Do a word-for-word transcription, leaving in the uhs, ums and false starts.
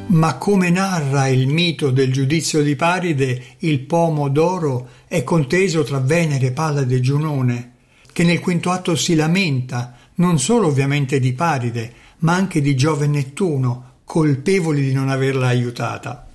Ma come narra il mito del giudizio di Paride, il pomo d'oro è conteso tra Venere, Pallade e Giunone, che nel quinto atto si lamenta non solo ovviamente di Paride, ma anche di Giove e Nettuno, colpevoli di non averla aiutata.